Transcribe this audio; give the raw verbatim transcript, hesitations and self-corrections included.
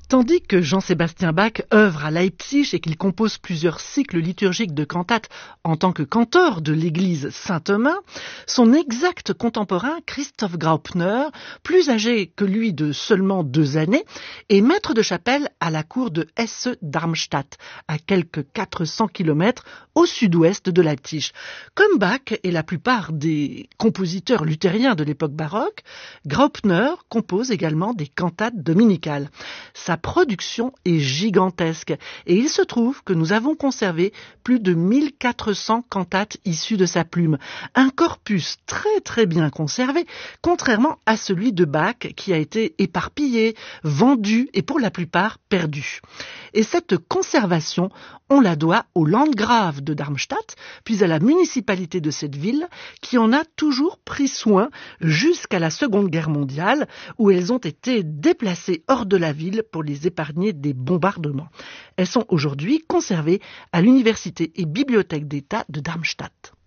Tandis que Jean-Sébastien Bach œuvre à Leipzig et qu'il compose plusieurs cycles liturgiques de cantates en tant que canteur de l'église Saint-Thomas, son exact contemporain Christoph Graupner, plus âgé que lui de seulement deux années, est maître de chapelle à la cour de Hesse-Darmstadt, à quelques quatre cents kilomètres au sud-ouest de Leipzig. Comme Bach et la plupart des compositeurs luthériens de l'époque baroque, Graupner compose également des cantates dominicales. Sa production est gigantesque et il se trouve que nous avons conservé plus de mille quatre cents cantates issues de sa plume. Un corpus très très bien conservé, contrairement à celui de Bach qui a été éparpillé, vendu et pour la plupart perdu. Et cette conservation, on la doit au Landgrave de Darmstadt, puis à la municipalité de cette ville qui en a toujours pris soin jusqu'à la Seconde Guerre mondiale où elles ont été déplacées hors de la ville pour les épargner des bombardements. Elles sont aujourd'hui conservées à l'Université et Bibliothèque d'État de Darmstadt.